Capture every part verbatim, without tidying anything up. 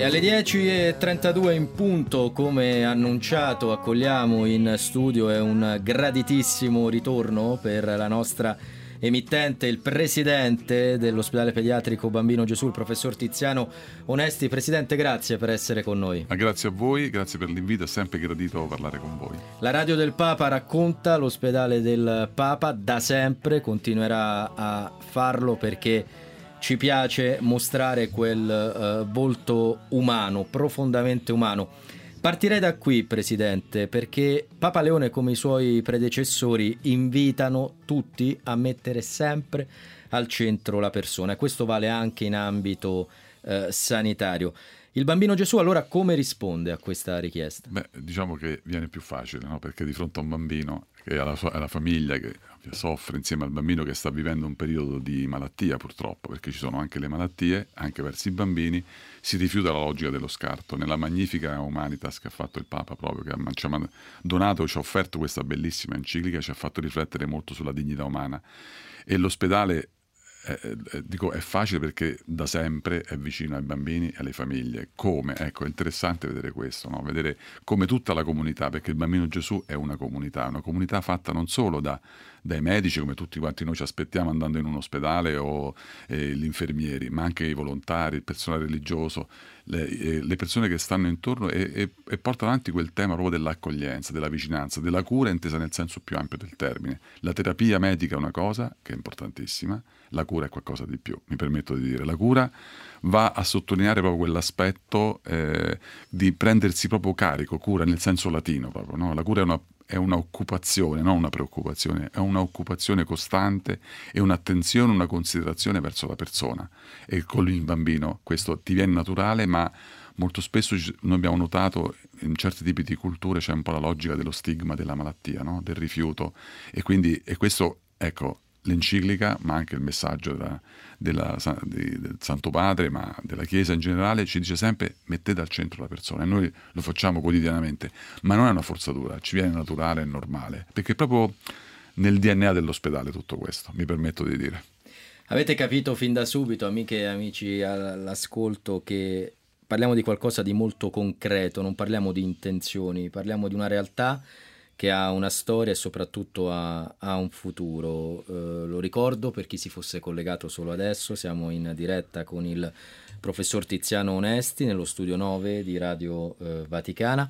E alle dieci e trentadue in punto, come annunciato, accogliamo in studio, è un graditissimo ritorno per la nostra emittente, il presidente dell'ospedale pediatrico Bambino Gesù, il professor Tiziano Onesti. Presidente, grazie per essere con noi. Ma grazie a voi, grazie per l'invito, è sempre gradito parlare con voi. La radio del Papa racconta l'ospedale del Papa, da sempre continuerà a farlo perché ci piace mostrare quel uh, volto umano, profondamente umano. Partirei da qui, Presidente, perché Papa Leone, come i suoi predecessori, invitano tutti a mettere sempre al centro la persona, e questo vale anche in ambito uh, sanitario. Il Bambino Gesù allora come risponde a questa richiesta? Beh, diciamo che viene più facile, no? Perché di fronte a un bambino che ha la, sua, ha la famiglia che soffre insieme al bambino che sta vivendo un periodo di malattia, purtroppo, perché ci sono anche le malattie, anche verso i bambini, si rifiuta la logica dello scarto. Nella magnifica Humanitas che ha fatto il Papa, proprio, che ci ha donato, ci ha offerto questa bellissima enciclica, ci ha fatto riflettere molto sulla dignità umana. E l'ospedale Eh, eh, dico è facile perché da sempre è vicino ai bambini e alle famiglie. Come? Ecco, è interessante vedere questo, no? Vedere come tutta la comunità, perché il Bambino Gesù è una comunità, una comunità fatta non solo da, dai medici, come tutti quanti noi ci aspettiamo andando in un ospedale, o eh, gli infermieri, ma anche i volontari, il personale religioso, le, eh, le persone che stanno intorno e, e, e portano avanti quel tema proprio dell'accoglienza, della vicinanza, della cura intesa nel senso più ampio del termine. La terapia medica è una cosa che è importantissima, la cura è qualcosa di più, mi permetto di dire. La cura va a sottolineare proprio quell'aspetto eh, di prendersi proprio carico, cura nel senso latino proprio, no? La cura è una, è un'occupazione, non una preoccupazione, è un'occupazione costante e un'attenzione, una considerazione verso la persona. E con il bambino questo ti viene naturale, ma molto spesso noi abbiamo notato in certi tipi di culture c'è un po' la logica dello stigma della malattia, no? Del rifiuto, e quindi e questo, ecco, l'enciclica, ma anche il messaggio della, della, di, del Santo Padre, ma della Chiesa in generale, ci dice sempre: mettete al centro la persona. E noi lo facciamo quotidianamente, ma non è una forzatura, ci viene naturale e normale, perché è proprio nel D N A dell'ospedale tutto questo, mi permetto di dire. Avete capito fin da subito, amiche e amici all'ascolto, che parliamo di qualcosa di molto concreto, non parliamo di intenzioni, parliamo di una realtà che ha una storia e soprattutto ha, ha un futuro. Eh, lo ricordo per chi si fosse collegato solo adesso, siamo in diretta con il professor Tiziano Onesti nello studio nove di Radio eh, Vaticana.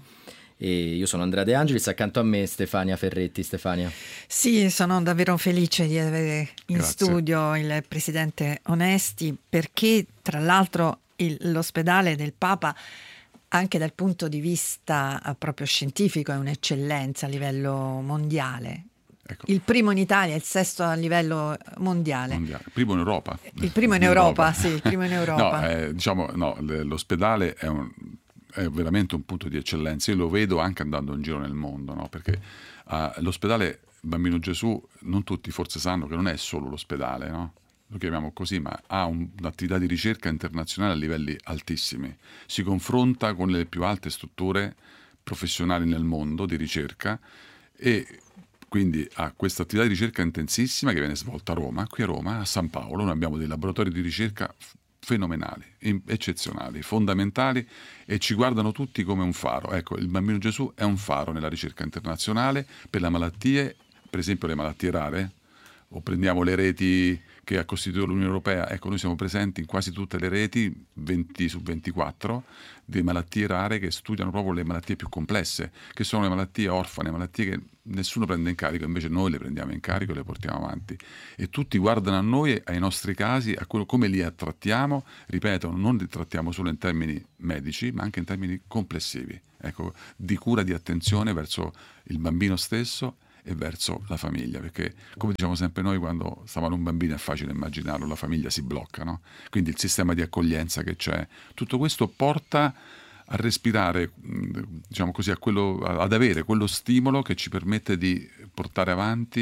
E io sono Andrea De Angelis, accanto a me Stefania Ferretti. Stefania. Sì, sono davvero felice di avere in Grazie. studio il presidente Onesti, perché tra l'altro il, l'ospedale del Papa, anche dal punto di vista proprio scientifico, è un'eccellenza a livello mondiale. Ecco. Il primo in Italia, il sesto a livello mondiale. mondiale. Il primo in Europa. Il primo in Europa, Europa. Sì, il primo in Europa. No, eh, diciamo, no, l'ospedale è, un, è veramente un punto di eccellenza. Io lo vedo anche andando in giro nel mondo, no? Perché uh, l'ospedale Bambino Gesù, non tutti forse sanno che non è solo l'ospedale, no? Lo chiamiamo così, ma ha un, un'attività di ricerca internazionale a livelli altissimi. Si confronta con le più alte strutture professionali nel mondo di ricerca, e quindi ha questa attività di ricerca intensissima che viene svolta a Roma. Qui a Roma, a San Paolo, noi abbiamo dei laboratori di ricerca fenomenali, eccezionali, fondamentali, e ci guardano tutti come un faro. Ecco, il Bambino Gesù è un faro nella ricerca internazionale per le malattie, per esempio le malattie rare, o prendiamo le reti che ha costituito l'Unione Europea. Ecco, noi siamo presenti in quasi tutte le reti, venti su ventiquattro, di malattie rare che studiano proprio le malattie più complesse, che sono le malattie orfane, malattie che nessuno prende in carico, invece noi le prendiamo in carico e le portiamo avanti. E tutti guardano a noi, ai nostri casi, a quello, come li trattiamo. Ripeto, non li trattiamo solo in termini medici, ma anche in termini complessivi, ecco, di cura, di attenzione verso il bambino stesso e verso la famiglia, perché come diciamo sempre noi, quando stavano un bambino è facile immaginarlo, la famiglia si blocca, no? Quindi il sistema di accoglienza che c'è, tutto questo porta a respirare, diciamo così, a quello, ad avere quello stimolo che ci permette di portare avanti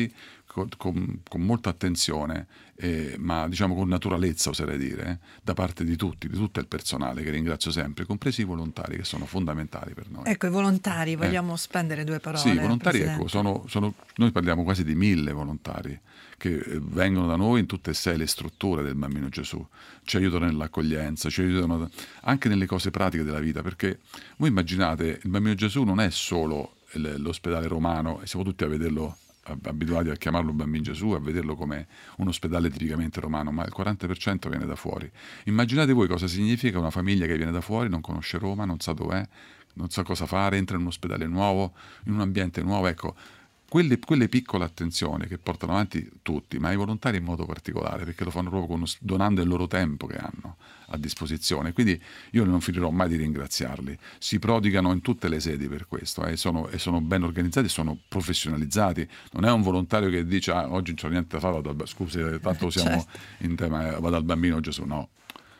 con, con, con molta attenzione, eh, ma diciamo con naturalezza, oserei dire, eh, da parte di tutti, di tutto il personale, che ringrazio sempre, compresi i volontari, che sono fondamentali per noi. Ecco, i volontari, vogliamo eh. spendere due parole? Sì, i volontari, ecco, sono, sono, noi parliamo quasi di mille volontari che vengono da noi in tutte e sei le strutture del Bambino Gesù, ci aiutano nell'accoglienza, ci aiutano anche nelle cose pratiche della vita, perché voi immaginate, il Bambino Gesù non è solo l'ospedale romano, e siamo tutti a vederlo, abituati a chiamarlo Bambino Gesù, a vederlo come un ospedale tipicamente romano, ma il quaranta per cento viene da fuori. Immaginate voi cosa significa una famiglia che viene da fuori, non conosce Roma, non sa dov'è, non sa cosa fare, entra in un ospedale nuovo, in un ambiente nuovo, ecco. Quelle, quelle piccole attenzioni che portano avanti tutti, ma i volontari in modo particolare, perché lo fanno proprio con, donando il loro tempo che hanno a disposizione. Quindi io non finirò mai di ringraziarli. Si prodigano in tutte le sedi per questo, eh, sono, e sono ben organizzati, sono professionalizzati. Non è un volontario che dice ah, oggi non c'ho niente da fare, vado al, scusi, tanto siamo certo. in tema, vado al Bambino Gesù. No.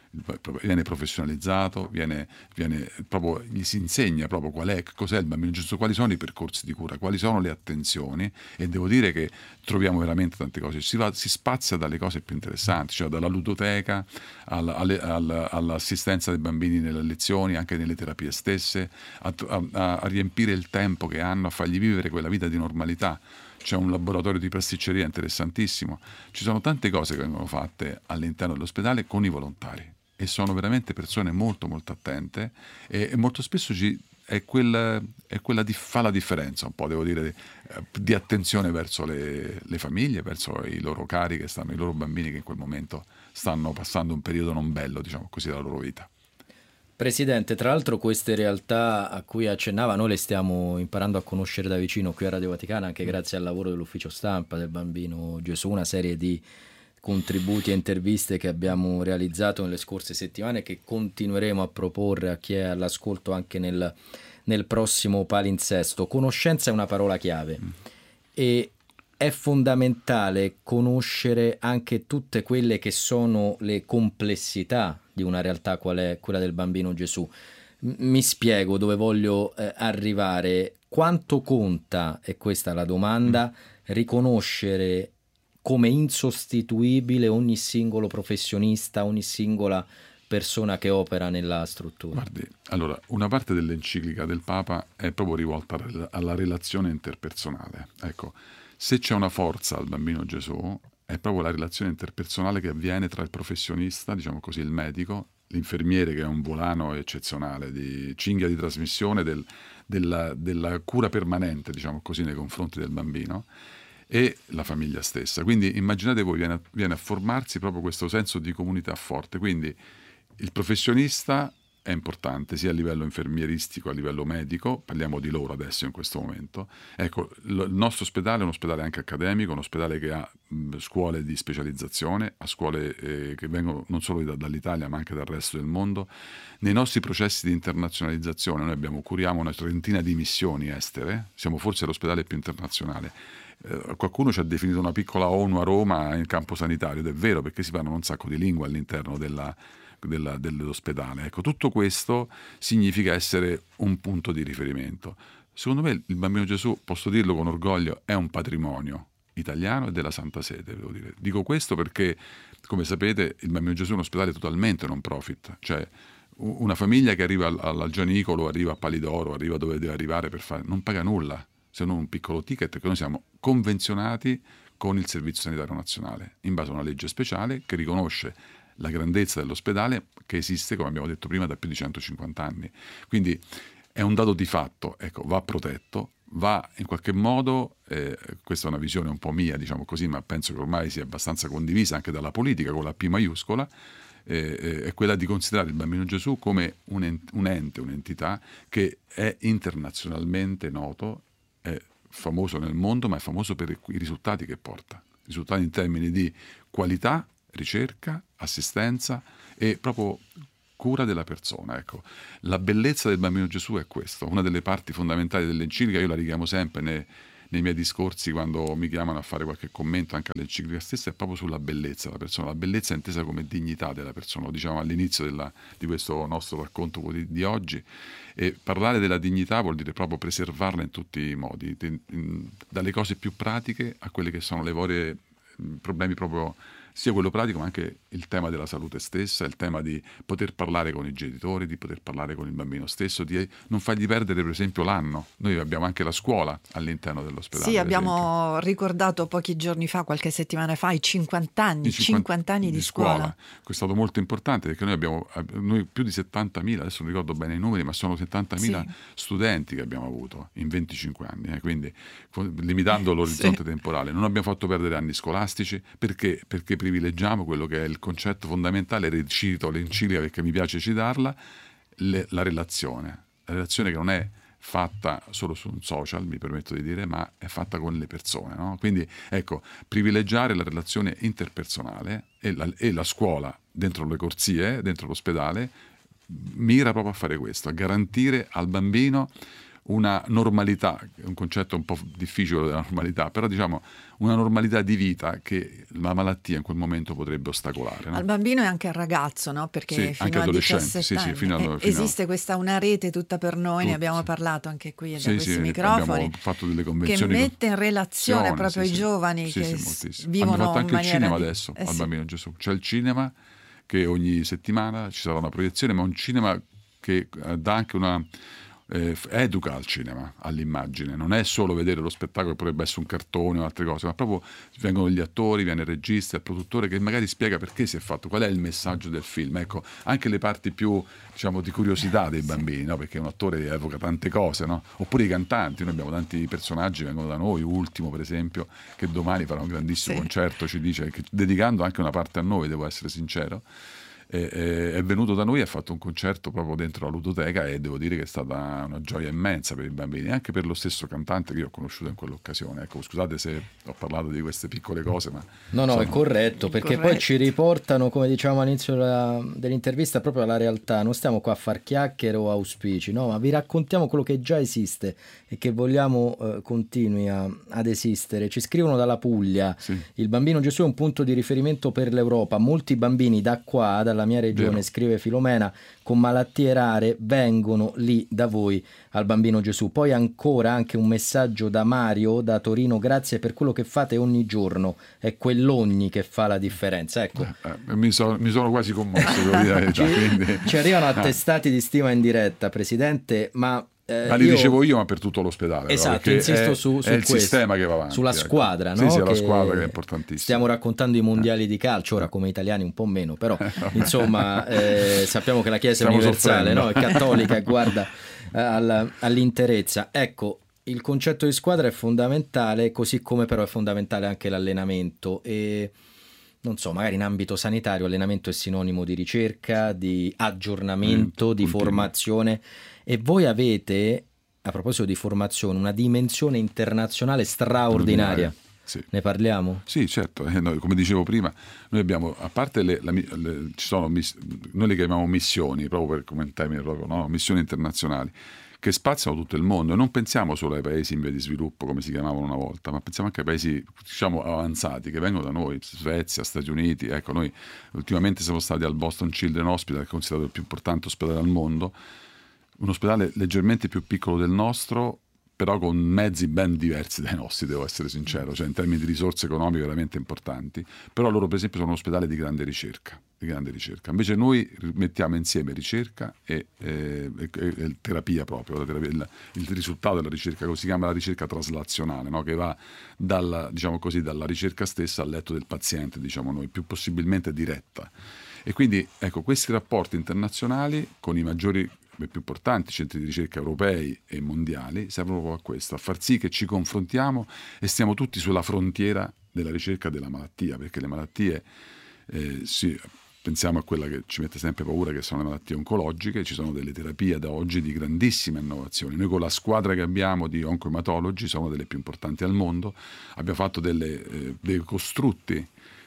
Viene professionalizzato, viene, viene proprio, gli si insegna proprio qual è, cos'è il Bambino Gesù, quali sono i percorsi di cura, quali sono le attenzioni, e devo dire che troviamo veramente tante cose, si, va, si spazia dalle cose più interessanti, cioè dalla ludoteca alla, alle, alla, all'assistenza dei bambini nelle lezioni, anche nelle terapie stesse, a, a, a riempire il tempo che hanno, a fargli vivere quella vita di normalità. C'è un laboratorio di pasticceria interessantissimo, ci sono tante cose che vengono fatte all'interno dell'ospedale con i volontari, e sono veramente persone molto molto attente, e, e molto spesso ci, è quella, è quella di, fa la differenza un po', devo dire, eh, di attenzione verso le, le famiglie, verso i loro cari che stanno, i loro bambini che in quel momento stanno passando un periodo non bello, diciamo così, della loro vita. Presidente, tra l'altro queste realtà a cui accennava noi le stiamo imparando a conoscere da vicino qui a Radio Vaticana, anche grazie al lavoro dell'ufficio stampa del Bambino Gesù, una serie di contributi e interviste che abbiamo realizzato nelle scorse settimane e che continueremo a proporre a chi è all'ascolto anche nel, nel prossimo palinsesto. Conoscenza è una parola chiave e è fondamentale conoscere anche tutte quelle che sono le complessità di una realtà qual è quella del Bambino Gesù. Mi spiego dove voglio eh, arrivare. Quanto conta, e questa è la domanda, riconoscere come insostituibile ogni singolo professionista, ogni singola persona che opera nella struttura? Guardi, allora, una parte dell'enciclica del Papa è proprio rivolta alla relazione interpersonale. Ecco, se c'è una forza al Bambino Gesù, è proprio la relazione interpersonale che avviene tra il professionista, diciamo così, il medico, l'infermiere, che è un volano eccezionale, di cinghia di trasmissione del, della, della cura permanente, diciamo così, nei confronti del bambino, e la famiglia stessa. Quindi immaginate voi, viene a, viene a formarsi proprio questo senso di comunità forte. Quindi il professionista è importante sia a livello infermieristico, a livello medico, parliamo di loro adesso in questo momento. Ecco, il nostro ospedale è un ospedale anche accademico, un ospedale che ha mh, scuole di specializzazione, ha scuole eh, che vengono non solo da, dall'Italia ma anche dal resto del mondo. Nei nostri processi di internazionalizzazione noi abbiamo, curiamo una trentina di missioni estere, siamo forse l'ospedale più internazionale. Eh, qualcuno ci ha definito una piccola ONU a Roma in campo sanitario, ed è vero, perché si parlano un sacco di lingue all'interno della Della, dell'ospedale. Ecco, tutto questo significa essere un punto di riferimento. Secondo me il Bambino Gesù, posso dirlo con orgoglio, è un patrimonio italiano e della Santa Sede, devo dire. Dico questo perché, come sapete, il Bambino Gesù è un ospedale totalmente non profit, cioè una famiglia che arriva al Gianicolo, arriva a Palidoro, arriva dove deve arrivare per fare, non paga nulla, se non un piccolo ticket, perché noi siamo convenzionati con il Servizio Sanitario Nazionale, in base a una legge speciale che riconosce la grandezza dell'ospedale, che esiste, come abbiamo detto prima, da più di centocinquanta anni. Quindi è un dato di fatto, ecco, va protetto, va in qualche modo, eh, questa è una visione un po' mia, diciamo così, ma penso che ormai sia abbastanza condivisa anche dalla politica con la P maiuscola, eh, è quella di considerare il Bambino Gesù come un ente, un ente, un'entità che è internazionalmente noto, è famoso nel mondo, ma è famoso per i risultati che porta, risultati in termini di qualità, ricerca, assistenza e proprio cura della persona. Ecco, la bellezza del Bambino Gesù è questo, una delle parti fondamentali dell'enciclica, io la richiamo sempre nei, nei miei discorsi quando mi chiamano a fare qualche commento anche all'enciclica stessa, è proprio sulla bellezza della persona. La bellezza è intesa come dignità della persona, lo diciamo all'inizio della, di questo nostro racconto di oggi, e parlare della dignità vuol dire proprio preservarla in tutti i modi, dalle cose più pratiche a quelle che sono le varie problemi proprio, sia quello pratico ma anche il tema della salute stessa, il tema di poter parlare con i genitori, di poter parlare con il bambino stesso, di non fargli perdere per esempio l'anno. Noi abbiamo anche la scuola all'interno dell'ospedale. Sì, abbiamo ricordato pochi giorni fa, qualche settimana fa, i cinquanta anni, cinquanta anni di, di scuola. scuola. Questo è stato molto importante perché noi abbiamo noi più di settantamila, adesso non ricordo bene i numeri, ma sono settantamila sì. studenti che abbiamo avuto in venticinque anni, eh, quindi limitando l'orizzonte sì. temporale. Non abbiamo fatto perdere anni scolastici perché, perché privilegiamo quello che è il concetto fondamentale, recito l'enciclica perché mi piace citarla, le, la relazione. La relazione che non è fatta solo su un social, mi permetto di dire, ma è fatta con le persone, no? Quindi ecco, privilegiare la relazione interpersonale, e la, e la scuola dentro le corsie, dentro l'ospedale, mira proprio a fare questo, a garantire al bambino una normalità, un concetto un po' difficile della normalità, però diciamo una normalità di vita che la malattia in quel momento potrebbe ostacolare, no? Al bambino e anche al ragazzo, no? Perché sì, fino a diciassette sì, anni sì, fino a, fino esiste questa una rete tutta per noi, Tutto, ne abbiamo sì. parlato anche qui sì, da questi sì, microfoni, abbiamo fatto delle che convenzioni mette in relazione con... proprio sì, i sì. giovani sì, che sì, vivono hanno fatto anche in il cinema di... adesso eh, al sì. bambino Gesù. C'è il cinema che ogni settimana ci sarà una proiezione, ma un cinema che dà anche una... Eh, educa al cinema, all'immagine, non è solo vedere lo spettacolo che potrebbe essere un cartone o altre cose, ma proprio vengono gli attori, viene il regista, il produttore che magari spiega perché si è fatto, qual è il messaggio del film, ecco, anche le parti più, diciamo, di curiosità dei bambini, no? Perché un attore evoca tante cose, no? Oppure i cantanti, noi abbiamo tanti personaggi che vengono da noi, Ultimo per esempio, che domani farà un grandissimo sì. concerto, ci dice, che, dedicando anche una parte a noi, devo essere sincero. È venuto da noi e ha fatto un concerto proprio dentro la ludoteca e devo dire che è stata una gioia immensa per i bambini e anche per lo stesso cantante che io ho conosciuto in quell'occasione. Ecco, scusate se ho parlato di queste piccole cose, ma no no sono... è corretto, perché corretto. Poi ci riportano, come diciamo all'inizio della, dell'intervista, proprio alla realtà. Non stiamo qua a far chiacchiere o auspici, no, ma vi raccontiamo quello che già esiste e che vogliamo eh, continui a, ad esistere. Ci scrivono dalla Puglia, sì. Il Bambino Gesù è un punto di riferimento per l'Europa, molti bambini da qua, dalla mia regione, Vero. Scrive Filomena, con malattie rare vengono lì da voi al Bambino Gesù. Poi ancora anche un messaggio da Mario da Torino: grazie per quello che fate ogni giorno, è quell'ogni che fa la differenza. Ecco, eh, eh, mi, so, mi sono quasi commosso, devo dire, ci, quindi... ci arrivano attestati di stima in diretta, Presidente, ma Eh, ma li io... dicevo io, ma per tutto l'ospedale. Esatto, insisto è, su, su è il questo, sistema che va avanti. Sulla ecco. squadra, no? Sì, sì, che la squadra che è importantissima. Stiamo raccontando i mondiali eh. di calcio, ora come italiani un po' meno, però insomma eh, sappiamo che la Chiesa Stiamo è universale, no? È cattolica e guarda eh, all, all'interezza. Ecco, il concetto di squadra è fondamentale, così come però è fondamentale anche l'allenamento e... non so, magari in ambito sanitario allenamento è sinonimo di ricerca, di aggiornamento, mm, di continuo. formazione, e voi avete, a proposito di formazione, una dimensione internazionale straordinaria. Sì. Ne parliamo? Sì, certo. Eh, noi, come dicevo prima, noi abbiamo, a parte le, la, le ci sono, noi le chiamiamo missioni, proprio per come in termini proprio, no? Missioni internazionali, che spaziano tutto il mondo, e non pensiamo solo ai paesi in via di sviluppo come si chiamavano una volta, ma pensiamo anche ai paesi, diciamo, avanzati che vengono da noi, Svezia, Stati Uniti. Ecco, noi ultimamente siamo stati al Boston Children Hospital, che è considerato il più importante ospedale al mondo, un ospedale leggermente più piccolo del nostro, però con mezzi ben diversi dai nostri, devo essere sincero, cioè in termini di risorse economiche veramente importanti, però loro per esempio sono un ospedale di grande ricerca, di grande ricerca. Invece noi mettiamo insieme ricerca e, e, e, e terapia proprio, la terapia, il, il risultato della ricerca, che si chiama la ricerca traslazionale, no? Che va dalla, diciamo così, dalla ricerca stessa al letto del paziente, diciamo noi, più possibilmente diretta. E quindi ecco, questi rapporti internazionali con i maggiori i più importanti centri di ricerca europei e mondiali servono proprio a questo, a far sì che ci confrontiamo e stiamo tutti sulla frontiera della ricerca della malattia, perché le malattie, eh, sì, pensiamo a quella che ci mette sempre paura, che sono le malattie oncologiche. Ci sono delle terapie da oggi di grandissima innovazione. Noi con la squadra che abbiamo di oncoematologi, sono delle più importanti al mondo, abbiamo fatto delle, eh, dei costrutti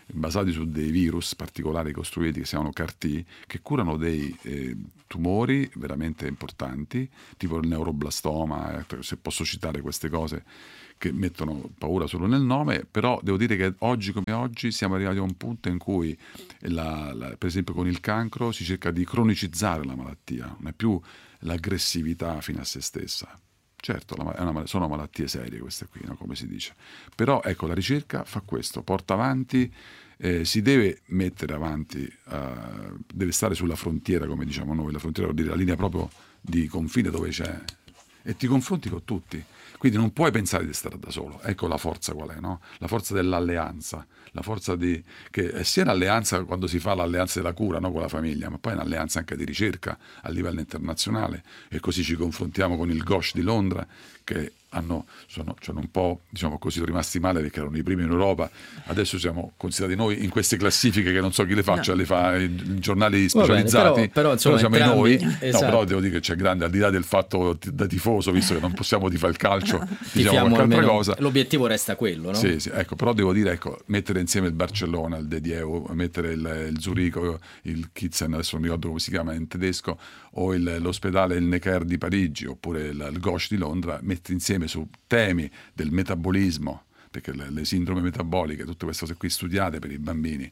basati su dei virus particolari costruiti che si chiamano C A R T, che curano dei eh, tumori veramente importanti, tipo il neuroblastoma, eh, se posso citare queste cose che mettono paura solo nel nome, però devo dire che oggi come oggi siamo arrivati a un punto in cui, la, la, per esempio con il cancro, si cerca di cronicizzare la malattia, non è più l'aggressività fino a se stessa. Certo, la, è una, sono malattie serie queste qui, no? Come si dice. Però ecco, la ricerca fa questo, porta avanti, eh, si deve mettere avanti, uh, deve stare sulla frontiera, come diciamo noi, la frontiera vuol dire la linea proprio di confine dove c'è, e ti confronti con tutti. Quindi non puoi pensare di stare da solo. Ecco la forza qual è, no? La forza dell'alleanza, la forza di che è sia un'alleanza quando si fa l'alleanza della cura, no? Con la famiglia, ma poi è un'alleanza anche di ricerca a livello internazionale, e così ci confrontiamo con il Gauche di Londra, che hanno, sono, sono un po', diciamo così, rimasti male perché erano i primi in Europa. Adesso siamo considerati noi in queste classifiche che non so chi le faccia, no. le fa i, i giornali specializzati. Bene, però, però, insomma, però siamo entrambi, noi. esatto. No, però devo dire che c'è grande, al di là del fatto da tifoso, visto che non possiamo tifare il calcio, diciamo qualche altra cosa. L'obiettivo resta quello, no? Sì, sì, ecco, però devo dire, ecco, mettere insieme il Barcellona, il Dedievo, mettere il, il Zurigo, il Kitzen, adesso non mi ricordo come si chiama in tedesco, o il, l'ospedale il Necker di Parigi, oppure il, il Gauche di Londra, mettere insieme su temi del metabolismo, perché le, le sindrome metaboliche, tutte queste cose qui studiate per i bambini,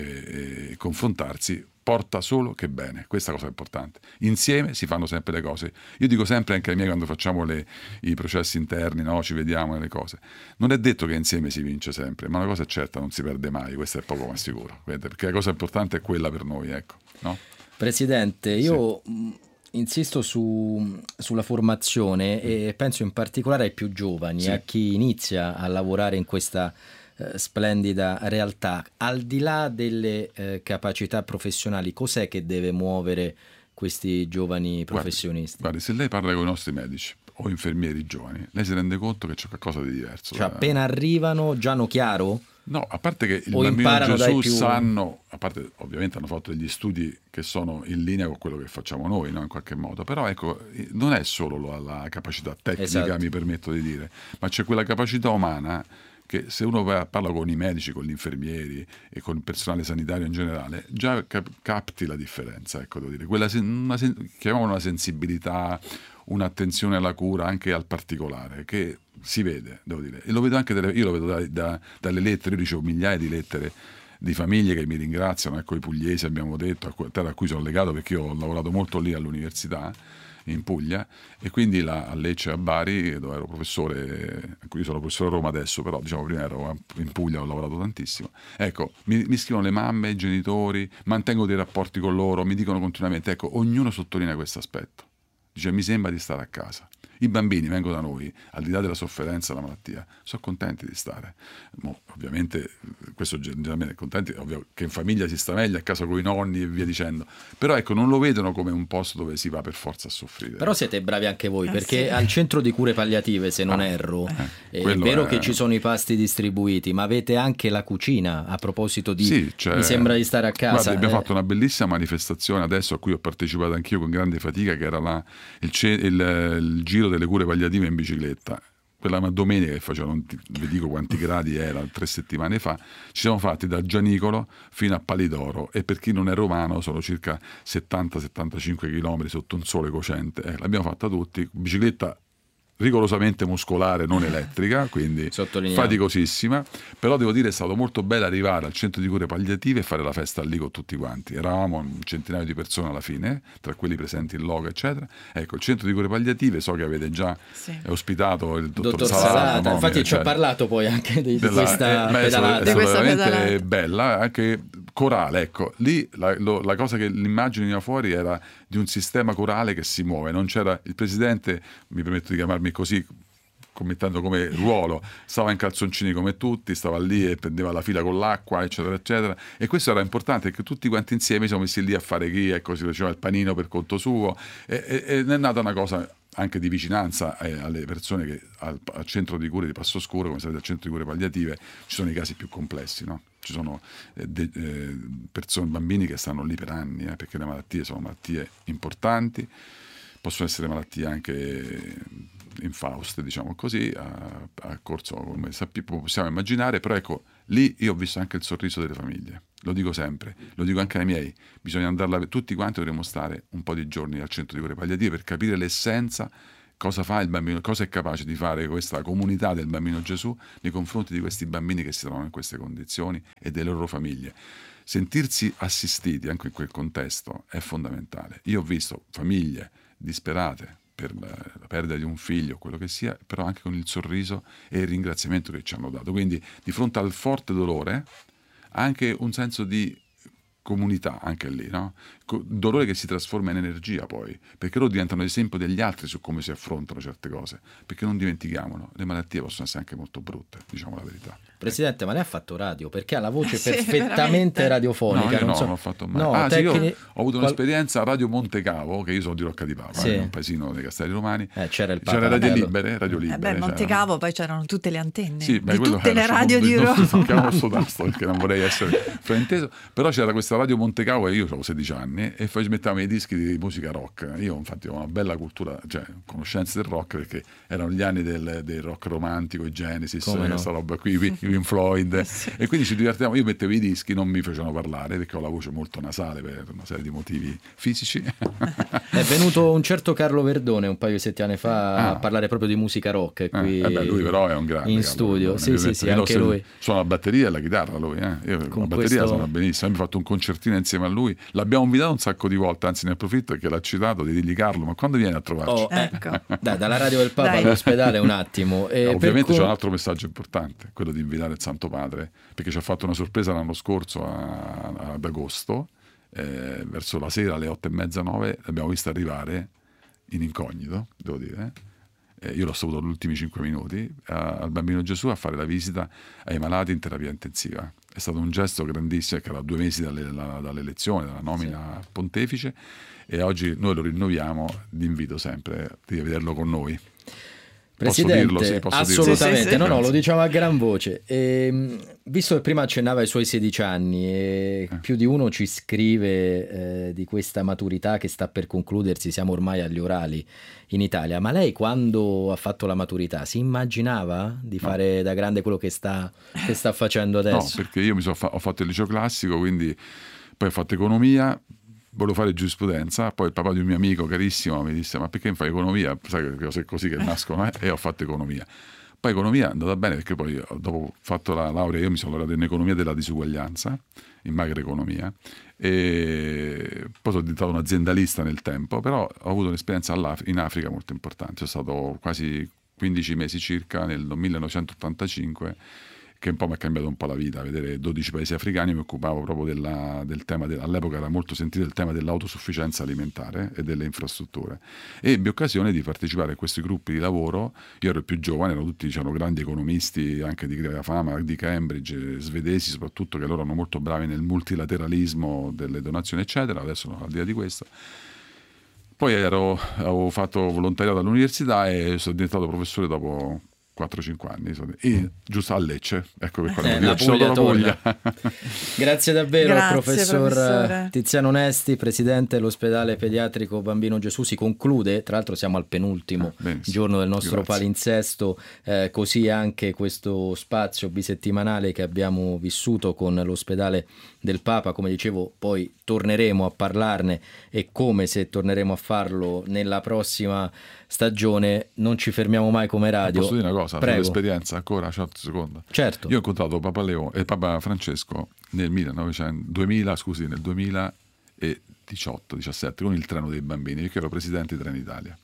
e, e confrontarsi porta solo che bene. Questa cosa è importante. Insieme si fanno sempre le cose. Io dico sempre anche ai miei, quando facciamo le, i processi interni, no? Ci vediamo le cose, non è detto che insieme si vince sempre, ma una cosa è certa, non si perde mai, questo è poco ma sicuro, perché la cosa importante è quella per noi, ecco, no? Presidente, io sì. insisto su, sulla formazione e penso in particolare ai più giovani, sì. a chi inizia a lavorare in questa eh, splendida realtà. Al di là delle eh, capacità professionali, cos'è che deve muovere questi giovani professionisti? Guardi, guardi, se lei parla con i nostri medici o infermieri giovani, lei si rende conto che c'è qualcosa di diverso. Cioè, appena arrivano già hanno chiaro? No, a parte che il o bambino Gesù più... sanno, a parte ovviamente hanno fatto degli studi che sono in linea con quello che facciamo noi, no? In qualche modo, però ecco, non è solo la, la capacità tecnica, esatto. mi permetto di dire, ma c'è quella capacità umana che se uno parla con i medici, con gli infermieri e con il personale sanitario in generale, già cap- capti la differenza, ecco, devo dire, quella sen- una sen- chiamiamola una sensibilità, un'attenzione alla cura, anche al particolare, che si vede, devo dire, e lo vedo anche delle, io lo vedo da, da, dalle lettere, io ricevo migliaia di lettere di famiglie che mi ringraziano, ecco, i pugliesi abbiamo detto, a terra a cui sono legato perché io ho lavorato molto lì all'università in Puglia, e quindi là a Lecce e a Bari, dove ero professore, io sono professore a Roma adesso, però diciamo prima ero in Puglia, ho lavorato tantissimo, ecco, mi, mi scrivono le mamme, i genitori, mantengo dei rapporti con loro, mi dicono continuamente, ecco, ognuno sottolinea questo aspetto, dice mi sembra di stare a casa. I bambini vengono da noi, al di là della sofferenza della malattia, sono contenti di stare. Mo, ovviamente, questo generalmente contenti, ovvio, che in famiglia si sta meglio, a casa con i nonni e via dicendo. Però ecco, non lo vedono come un posto dove si va per forza a soffrire. Però siete bravi anche voi, eh, perché sì. al centro di cure palliative, se non ah, erro, eh, è vero è... che ci sono i pasti distribuiti, ma avete anche la cucina, a proposito di sì, cioè, mi sembra di stare a casa. Guarda, abbiamo eh. fatto una bellissima manifestazione adesso a cui ho partecipato anch'io con grande fatica, che era la, il, il, il giro delle cure palliative in bicicletta. Quella domenica che facevano, non vi dico quanti gradi era, tre settimane fa, ci siamo fatti da Gianicolo fino a Palidoro, e per chi non è romano sono circa settanta settantacinque chilometri sotto un sole cocente, eh, l'abbiamo fatta tutti, bicicletta rigorosamente muscolare, non elettrica, quindi faticosissima, però devo dire è stato molto bello arrivare al centro di cure palliative e fare la festa lì con tutti quanti. Eravamo un centinaio di persone alla fine, tra quelli presenti in loco eccetera. Ecco, il centro di cure palliative, so che avete già sì. ospitato il dottor, dottor Salata, Salata. No? Infatti cioè, ci ha parlato poi anche di, della, di questa eh, pedalata. È stata veramente bella, anche corale, ecco, lì la, lo, la cosa che l'immagine veniva fuori era di un sistema corale che si muove, non c'era il presidente, mi permetto di chiamarmi così, commettendo come ruolo, stava in calzoncini come tutti, stava lì e prendeva la fila con l'acqua eccetera eccetera, e questo era importante perché tutti quanti insieme siamo messi lì a fare chi, ecco, si faceva il panino per conto suo, e, e, e è nata una cosa anche di vicinanza eh, alle persone che al, al centro di cure di Passoscuro, come sapete al centro di cure palliative ci sono i casi più complessi, no? Ci sono eh, de, eh, persone, bambini che stanno lì per anni, eh, perché le malattie sono malattie importanti, possono essere malattie anche infauste, diciamo così, a, a corso come sappiamo, possiamo immaginare, però ecco, Lì io ho visto anche il sorriso delle famiglie, lo dico sempre, lo dico anche ai miei, bisogna andarla, tutti quanti dovremmo stare un po' di giorni al centro di cure palliative per capire l'essenza, cosa fa il bambino, cosa è capace di fare questa comunità del Bambino Gesù nei confronti di questi bambini che si trovano in queste condizioni e delle loro famiglie. Sentirsi assistiti anche in quel contesto è fondamentale. Io ho visto famiglie disperate per la perdita di un figlio, quello che sia, però anche con il sorriso e il ringraziamento che ci hanno dato. Quindi di fronte al forte dolore anche un senso di comunità, anche lì, no? Dolore che si trasforma in energia poi, perché loro diventano esempio degli altri su come si affrontano certe cose, perché non dimentichiamolo, le malattie possono essere anche molto brutte, diciamo la verità. Presidente, ma lei ha fatto radio? Perché ha la voce Sì, perfettamente veramente. radiofonica. No, io non no, so... non ho fatto mai. No, ah, tecnici... sì, io ho avuto un'esperienza a Radio Montecavo, che io sono di Rocca di Papa, sì. eh, un paesino dei Castelli Romani. Eh, c'era il Papa. C'era Radio bello. Libere, Radio Libere. Eh beh, Montecavo poi c'erano tutte le antenne Sì, beh, di tutte le radio di Roma. Non toccavo sto tasto perché non vorrei essere frainteso, però c'era questa Radio Montecavo e io avevo sedici anni e poi mettevamo i dischi di musica rock. Io infatti ho una bella cultura, cioè conoscenze del rock, perché erano gli anni del, del rock romantico, i Genesis, Come no? questa roba qui, i Pink Floyd, sì. E quindi ci divertivamo. Io mettevo i dischi, non mi facevano parlare perché ho la voce molto nasale per una serie di motivi fisici. È venuto un certo Carlo Verdone un paio di settimane fa ah. a parlare proprio di musica rock qui eh, beh, lui però è un grande in Carlo studio. Verdone, sì sì sì, anche se, lui suona la batteria e la chitarra lui, eh. Io con la batteria questo... suona benissimo, abbiamo fatto un concertino insieme a lui, l'abbiamo invitato un sacco di volte, anzi ne approfitto perché l'ha citato, di dirgli Carlo, ma quando vieni a trovarci? Oh, ecco. Dai, dalla radio del Papa Dai. all'ospedale un attimo. E ovviamente per... c'è un altro messaggio importante, quello di invitare il Santo Padre, perché ci ha fatto una sorpresa l'anno scorso a, a, ad agosto, eh, verso la sera alle otto e mezza, nove, l'abbiamo vista arrivare in incognito, devo dire, eh, io l'ho saputo negli ultimi cinque minuti, a, al Bambino Gesù a fare la visita ai malati in terapia intensiva. È stato un gesto grandissimo, che era a due mesi dalle, la, dall'elezione, dalla nomina sì. pontefice, e oggi noi lo rinnoviamo, vi invito sempre di vederlo con noi. Presidente, posso dirlo, sì, posso assolutamente, dirlo. Sì, sì, no, sì. no, lo diciamo a gran voce. E, visto che prima accennava ai suoi sedici anni, e eh. più di uno ci scrive eh, di questa maturità che sta per concludersi, siamo ormai agli orali in Italia, ma lei quando ha fatto la maturità si immaginava di no. fare da grande quello che sta, che sta facendo adesso? No, perché io mi so fa- ho fatto il liceo classico, quindi poi ho fatto economia, volevo fare giurisprudenza, poi il papà di un mio amico carissimo mi disse: ma perché non fai economia? Sai che cose così che nascono, eh? E ho fatto economia. Poi economia è andata bene perché poi dopo ho fatto la laurea, io mi sono laureato in economia della disuguaglianza, in macroeconomia, e poi sono diventato un aziendalista nel tempo, però ho avuto un'esperienza in Africa molto importante. Sono stato quasi quindici mesi circa nel millenovecentottantacinque, che un po' mi ha cambiato un po' la vita, vedere dodici paesi africani. Mi occupavo proprio della, del tema, de, all'epoca era molto sentito il tema dell'autosufficienza alimentare e delle infrastrutture, e ebbi occasione di partecipare a questi gruppi di lavoro. Io ero il più giovane, erano tutti diciamo, grandi economisti anche di grande fama, di Cambridge, svedesi soprattutto, che loro erano molto bravi nel multilateralismo delle donazioni eccetera. Adesso no, al di là di questo. Poi ero, avevo fatto volontariato all'università e sono diventato professore dopo quattro cinque anni, e giusto a Lecce, ecco per quale eh, motivo la Puglia, la Puglia. Grazie davvero al Grazie, professor professore. Tiziano Onesti, presidente dell'ospedale pediatrico Bambino Gesù. Si conclude, tra l'altro siamo al penultimo ah, giorno del nostro Grazie. palinsesto, eh, così anche questo spazio bisettimanale che abbiamo vissuto con l'ospedale del Papa. Come dicevo, poi torneremo a parlarne, e come se torneremo a farlo nella prossima stagione. Non ci fermiamo mai come radio. Posso dire una cosa Prego. sull'esperienza ancora, certo secondi? Certo. Io ho incontrato Papa Leo e Papa Francesco nel millenovecento, duemila, scusi, nel duemiladiciotto diciassette con il treno dei bambini, io che ero presidente di Trenitalia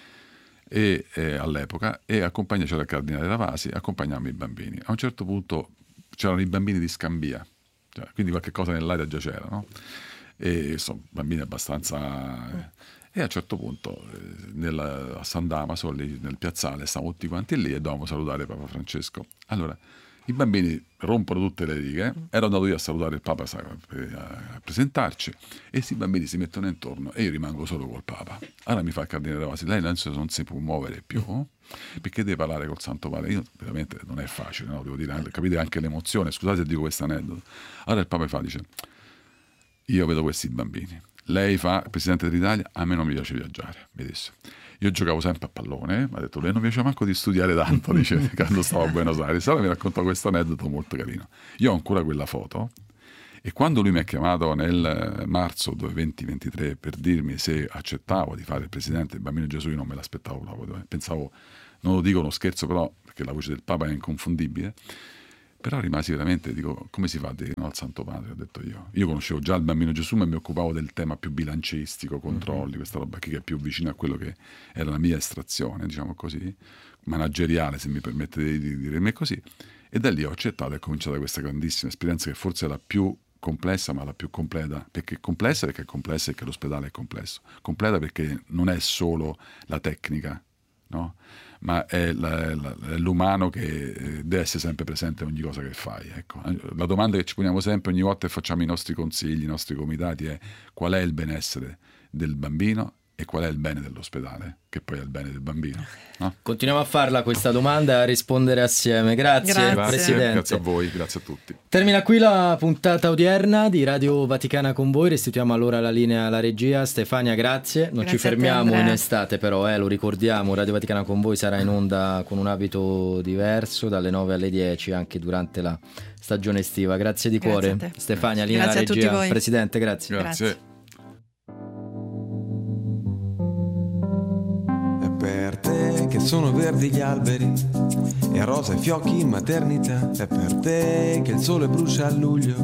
e eh, all'epoca, e accompagna, c'era il cardinale Ravasi, accompagnavamo i bambini. A un certo punto c'erano i bambini di Scambia, cioè, quindi qualche cosa nell'aria già c'era, no? E sono bambini abbastanza eh, e a un certo punto eh, nel, a San Damaso lì nel piazzale stavamo tutti quanti lì e dovevamo salutare Papa Francesco. Allora i bambini rompono tutte le righe, ero andato io a salutare il Papa, a presentarci, e questi bambini si mettono intorno e io rimango solo col Papa. Allora mi fa il cardinale Ravasi: lei non si può muovere più perché deve parlare col Santo Padre. Io veramente non è facile, no? Devo dire, capite anche l'emozione, scusate se dico questo aneddoto. Allora il Papa mi fa, dice: io vedo questi bambini, lei fa il presidente dell'Italia, a me non mi piace viaggiare, mi disse, io giocavo sempre a pallone, mi ha detto, lui non mi piaceva manco di studiare tanto, dice, quando stavo a Buenos Aires. Allora mi raccontò questo aneddoto molto carino. Io ho ancora quella foto, e quando lui mi ha chiamato nel marzo venti ventitré per dirmi se accettavo di fare il presidente del Bambino Gesù, io non me l'aspettavo proprio, pensavo, non lo dico uno scherzo però, perché la voce del Papa è inconfondibile, però rimasi veramente, dico, come si fa a dire no al Santo Padre, ho detto io. Io conoscevo già il Bambino Gesù, ma mi occupavo del tema più bilancistico, controlli, mm-hmm. questa roba qui che è più vicina a quello che era la mia estrazione, diciamo così, manageriale, se mi permettete di dirmi così. E da lì ho accettato e è cominciata questa grandissima esperienza che forse è la più complessa, ma la più completa. Perché complessa perché è complessa e che l'ospedale è complesso. Completa perché non è solo la tecnica, no? Ma è, la, la, è l'umano che deve essere sempre presente in ogni cosa che fai. Ecco. La domanda che ci poniamo sempre ogni volta che facciamo i nostri consigli, i nostri comitati è qual è il benessere del bambino e qual è il bene dell'ospedale, che poi è il bene del bambino. No? Continuiamo a farla questa domanda e a rispondere assieme. Grazie, grazie. Presidente. Grazie a voi, grazie a tutti. Termina qui la puntata odierna di Radio Vaticana con voi. Restituiamo allora la linea alla regia. Stefania, grazie. Non grazie ci fermiamo te, in estate però, eh, lo ricordiamo. Radio Vaticana con voi sarà in onda con un abito diverso dalle nove alle dieci anche durante la stagione estiva. Grazie di grazie cuore. Stefania, linea grazie alla regia. A tutti voi. Presidente, grazie. Grazie. grazie. Per te che sono verdi gli alberi e rosa i fiocchi in maternità, è per te che il sole brucia a luglio